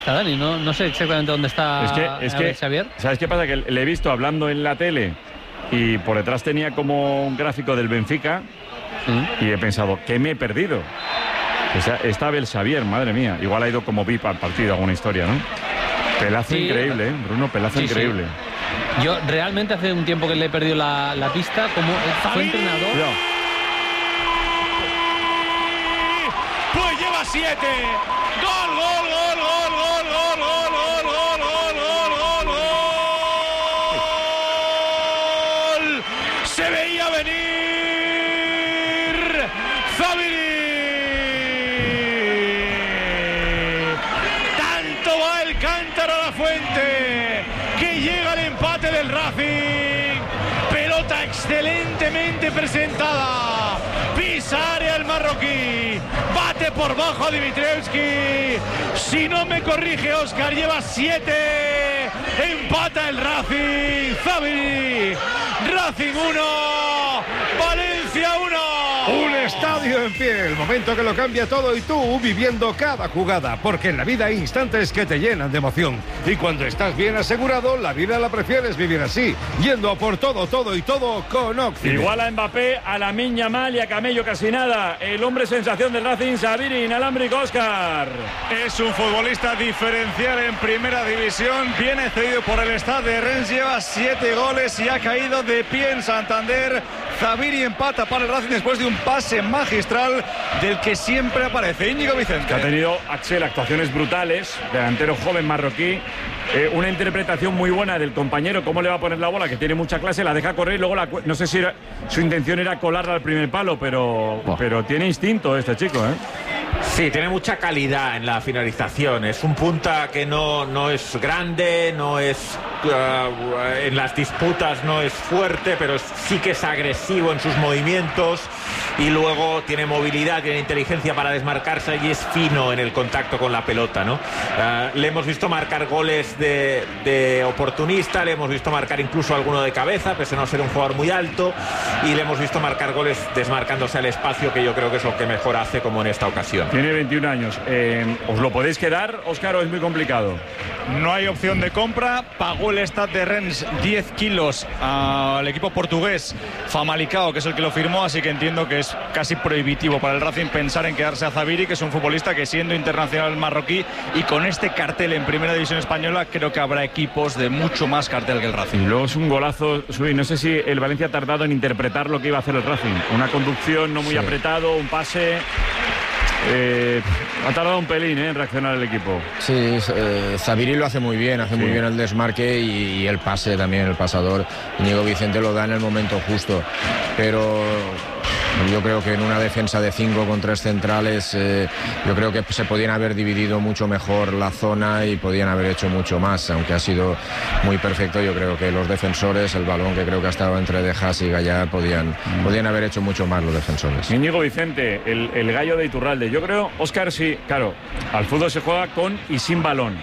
Dani, no sé exactamente dónde está es que Xavier. ¿Sabes qué pasa? Que le he visto hablando en la tele y por detrás tenía como un gráfico del Benfica y he pensado, ¿qué me he perdido? O sea, está Abel Xavier, madre mía. Igual ha ido como VIP al partido, alguna historia, ¿no? Pelazo increíble, ¿eh? Bruno, pelazo increíble. Sí. Yo realmente hace un tiempo que le he perdido la pista como fue entrenador. Cuidado. Pues lleva 7. ¡Gol, gol, gol, gol, gol, gol, gol, gol, gol, gol, gol, gol! Se veía venir Zabiri. Tanto va el cántaro a la fuente que llega el empate del Racing. Pelota excelentemente presentada. Pisa área el marroquí. Bate por bajo a Dimitrievski. Si no me corrige Óscar, lleva 7. Empata el Racing. Zabiri. Racing 1. Valencia 1. Un estadio en pie, el momento que lo cambia todo y tú viviendo cada jugada, porque en la vida hay instantes que te llenan de emoción y cuando estás bien asegurado, la vida la prefieres vivir así, yendo a por todo, todo y todo con Occident. Igual a Mbappé, a Lamine Yamal y a Camello casi nada. El hombre sensación del Racing, Zabiri, inalámbrico, Óscar. Es un futbolista diferencial en primera división, viene cedido por el Stade de Rennes, lleva 7 goles y ha caído de pie en Santander. Zabiri empata para el Racing después de un pase magistral del que siempre aparece Íñigo Vicente. Que ha tenido Axel actuaciones brutales, delantero joven marroquí, una interpretación muy buena del compañero, cómo le va a poner la bola, que tiene mucha clase, la deja correr y luego no sé si su intención era colarla al primer palo, pero tiene instinto este chico, ¿eh? Sí, tiene mucha calidad en la finalización. Es un punta que no es grande, no es en las disputas no es fuerte, pero sí que es agresivo en sus movimientos y luego tiene movilidad, tiene inteligencia para desmarcarse y es fino en el contacto con la pelota, ¿no? Le hemos visto marcar goles de oportunista, le hemos visto marcar incluso alguno de cabeza, pese a no ser un jugador muy alto, y le hemos visto marcar goles desmarcándose al espacio, que yo creo que es lo que mejor hace, como en esta ocasión. Tiene 21 años. ¿Os lo podéis quedar, Óscar, o es muy complicado? No hay opción de compra. Pagó el Stade de Rennes 10 kilos al equipo portugués Famalicão, que es el que lo firmó, así que entiendo que es casi prohibitivo para el Racing pensar en quedarse a Zabiri, que es un futbolista que, siendo internacional marroquí y con este cartel en primera división española, creo que habrá equipos de mucho más cartel que el Racing. Y luego es un golazo, Sui. No sé si el Valencia ha tardado en interpretar lo que iba a hacer el Racing. Una conducción no muy apretado, un pase. Ha tardado un pelín en reaccionar el equipo. Sí, Zabiri lo hace muy bien el desmarque y el pase también, el pasador. Íñigo Vicente lo da en el momento justo, pero yo creo que en una defensa de 5 con 3 centrales, yo creo que se podían haber dividido mucho mejor la zona y podían haber hecho mucho más, aunque ha sido muy perfecto. Yo creo que los defensores, el balón que creo que ha estado entre De Haas y Gallá, podían haber hecho mucho más los defensores. Íñigo Vicente, el gallo de Iturralde. Yo creo, Óscar, sí, claro, al fútbol se juega con y sin balón.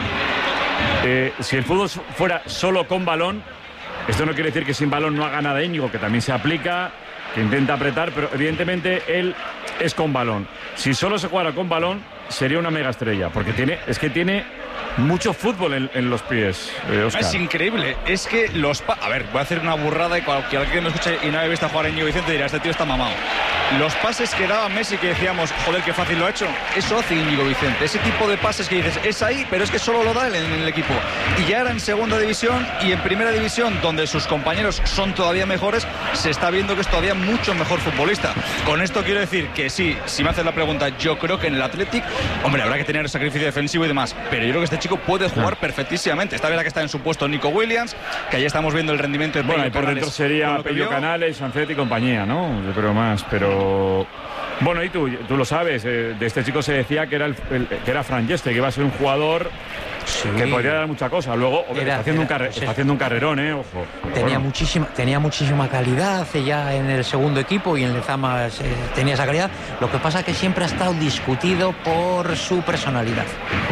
Si el fútbol fuera solo con balón, esto no quiere decir que sin balón no haga nada Íñigo, que también se aplica, que intenta apretar, pero evidentemente él es con balón. Si solo se jugara con balón, sería una mega estrella, porque tiene mucho fútbol en los pies, Óscar. Es increíble, es que a ver, voy a hacer una burrada y cualquiera que me escuche y no haya visto jugar a Íñigo Vicente dirá, este tío está mamado. Los pases que daba Messi, que decíamos, joder, qué fácil lo ha hecho, eso hace Íñigo Vicente. Ese tipo de pases que dices, es ahí, pero es que solo lo da él en el equipo. Y ya era en segunda división y en primera división, donde sus compañeros son todavía mejores, se está viendo que es todavía mucho mejor futbolista. Con esto quiero decir que sí, si me haces la pregunta, yo creo que en el Athletic, hombre, habrá que tener sacrificio defensivo y demás, pero yo creo que este chico puede jugar perfectísimamente. Está verdad que está en su puesto Nico Williams, que ahí estamos viendo el rendimiento de Pello. Bueno, y por dentro sería Pello Canales, Sancetti y compañía, ¿no? Yo creo más, pero... Bueno, y tú lo sabes, de este chico se decía que era Fran Yeste, que iba a ser un jugador que podría dar mucha cosa. Luego, está haciendo un carrerón, ojo. Tenía muchísima calidad ya en el segundo equipo y en Lezama tenía esa calidad. Lo que pasa es que siempre ha estado discutido por su personalidad.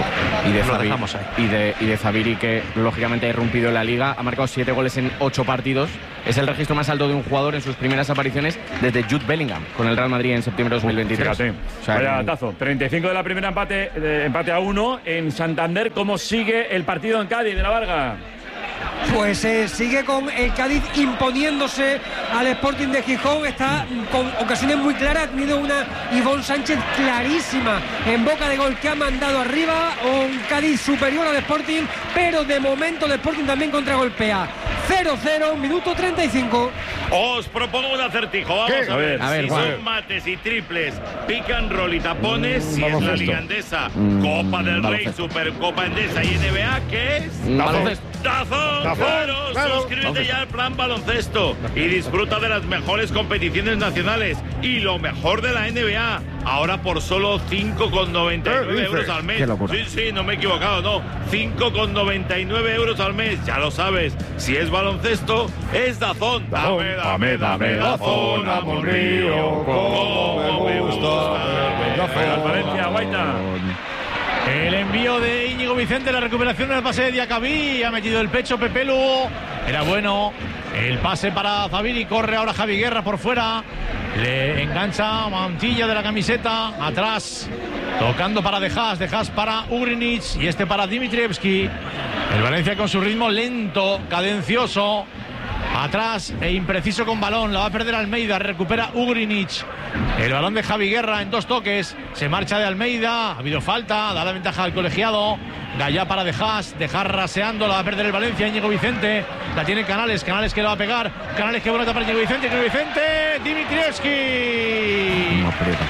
Y de Zabiri, que lógicamente ha irrumpido en la Liga, ha marcado 7 goles en 8 partidos. Es el registro más alto de un jugador en sus primeras apariciones desde Jude Bellingham con el Real Madrid en septiembre de 2023. Fíjate, vaya tazo. 35 de la primera, empate a 1 en Santander. ¿Cómo sigue el partido en Cádiz, de la Varga? Pues sigue con el Cádiz imponiéndose al Sporting de Gijón. Está con ocasiones muy claras. Ha tenido una Ivonne Sánchez clarísima en boca de gol que ha mandado arriba. Un Cádiz superior al Sporting, pero de momento el Sporting también contragolpea. 0-0, minuto 35. Os propongo un acertijo. Vamos a ver si son mates y triples, pick and roll y tapones, si es la Liga Endesa, Copa del Rey, Supercopa Endesa y NBA, ¿qué es? ¡Tazón! ¡Claro! Suscríbete ya al plan baloncesto y disfruta de las mejores competiciones nacionales y lo mejor de la NBA. Ahora por solo 5,99 euros al mes. Sí, no me he equivocado, no. 5,99 euros al mes, ya lo sabes. Si es baloncesto, es Dazón. Dame Dazón, amor mío, como me gusta. Valencia, Guaita. El envío de Íñigo Vicente, la recuperación del pase de Diacabí, ha metido el pecho Pepe Lu, era bueno. El pase para Zabiri, corre ahora Javi Guerra por fuera, le engancha mantilla de la camiseta, atrás, tocando para De Haas para Ugrinic y este para Dimitrievski. El Valencia con su ritmo lento, cadencioso, atrás e impreciso con balón, la va a perder Almeida, recupera Ugrinic. El balón de Javi Guerra en 2 toques, se marcha de Almeida, ha habido falta, da la ventaja al colegiado. Gallá para De Haas raseando, la va a perder el Valencia, Íñigo Vicente, la tiene Canales que la va a pegar, Canales que bonita para Íñigo Vicente, Dimitrievski.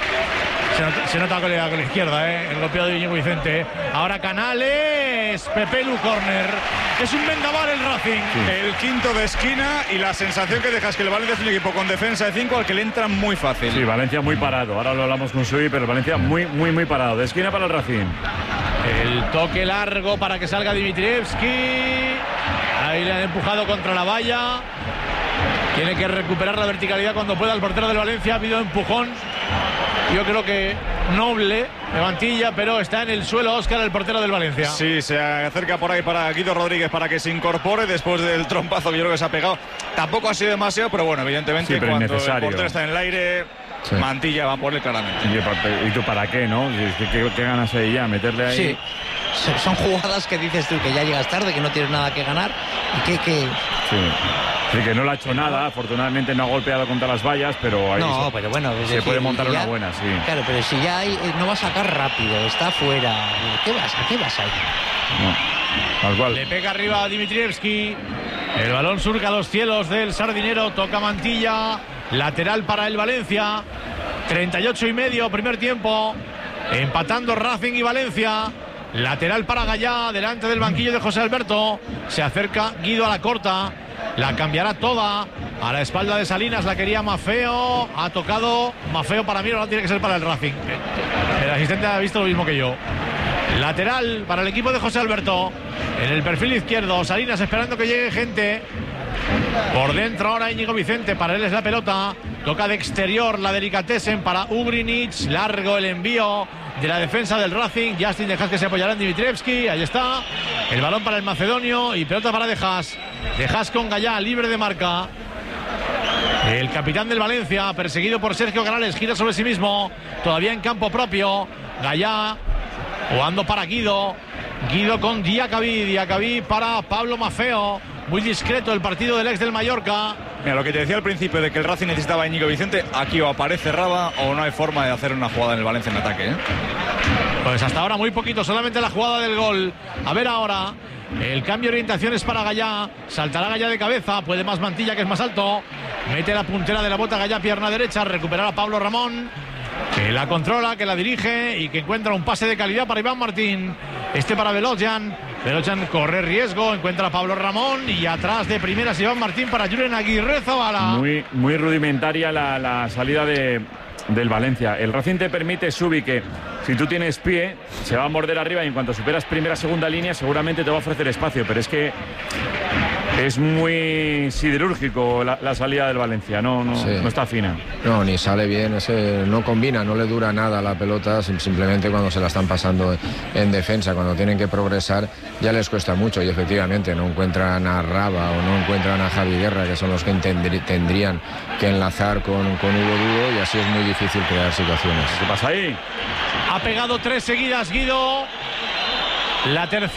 Se nota con la izquierda, el golpeado de Íñigo Vicente. Ahora Canales, Pepe Lu, córner. Es un vendaval el Racing. Sí. El quinto de esquina y la sensación que deja es que el Valencia es un equipo con defensa de 5 al que le entra muy fácil. Sí, Valencia muy parado. Ahora lo hablamos con Sui, pero el Valencia muy parado. De esquina para el Racing. El toque largo para que salga Dimitrievski. Ahí le han empujado contra la valla. Tiene que recuperar la verticalidad cuando pueda el portero del Valencia. Ha habido empujón. Yo creo que noble de Mantilla, pero está en el suelo Óscar, el portero del Valencia. Sí, se acerca por ahí para Guido Rodríguez para que se incorpore después del trompazo que yo creo que se ha pegado. Tampoco ha sido demasiado, pero bueno, evidentemente sí, pero cuando el necesario. portero está en el aire, sí. Mantilla va por él claramente. ¿Y tú para qué, no? ¿Qué ganas hay ya? ¿Meterle ahí? Sí, son jugadas que dices tú que ya llegas tarde, que no tienes nada que ganar y que... Sí, que no le ha hecho nada, afortunadamente no ha golpeado contra las vallas, pero ahí pero bueno, se puede montar una buena, sí. Claro, pero si ya no va a sacar rápido, está fuera, ¿a qué vas ahí? No, tal cual. Le pega arriba a Dimitrievski, el balón surca a los cielos del Sardinero, toca Mantilla, lateral para el Valencia, 38,5, primer tiempo, empatando Racing y Valencia. Lateral para Gallá, delante del banquillo de José Alberto, se acerca Guido a la corta. La cambiará toda a la espalda de Salinas, la quería Maffeo, ha tocado Maffeo, para mí no tiene que ser para el Racing. El asistente ha visto lo mismo que yo. Lateral para el equipo de José Alberto, en el perfil izquierdo, Salinas esperando que llegue gente. Por dentro ahora Íñigo Vicente, para él es la pelota, toca de exterior la delicatessen para Ugrinic, largo el envío de la defensa del Racing. Justin De Haas que se apoyará en Dimitrievski, ahí está el balón para el macedonio y pelota para De Haas. De Haas con Gallá, libre de marca. El capitán del Valencia, perseguido por Sergio Canales, gira sobre sí mismo, todavía en campo propio. Gallá jugando para Guido con Diacabí para Pablo Maffeo. Muy discreto el partido del ex del Mallorca. Mira, lo que te decía al principio de que el Racing necesitaba a Íñigo Vicente, aquí o aparece Raba o no hay forma de hacer una jugada en el Valencia en ataque, Pues hasta ahora muy poquito, solamente la jugada del gol. A ver ahora, el cambio de orientación es para Gallá, saltará Gallá de cabeza, puede más Mantilla que es más alto, mete la puntera de la bota Gallá, pierna derecha, recuperará a Pablo Ramón, que la controla, que la dirige y que encuentra un pase de calidad para Iván Martín. Este para Veloyan corre riesgo, encuentra a Pablo Ramón y atrás de primeras Iván Martín para Julen Aguirre Zabala. Muy rudimentaria la salida del Valencia. El Racing te permite, Subi, que Si tú tienes pie, se va a morder arriba y en cuanto superas primera, segunda línea, seguramente te va a ofrecer espacio, pero es que es muy siderúrgico la salida del Valencia, no está fina. No, ni sale bien, no combina, no le dura nada la pelota, simplemente cuando se la están pasando en defensa, cuando tienen que progresar ya les cuesta mucho y efectivamente no encuentran a Raba o no encuentran a Javi Guerra, que son los que tendrían que enlazar con Hugo Duro, y así es muy difícil crear situaciones. ¿Qué pasa ahí? Ha pegado 3 seguidas Guido. La tercera.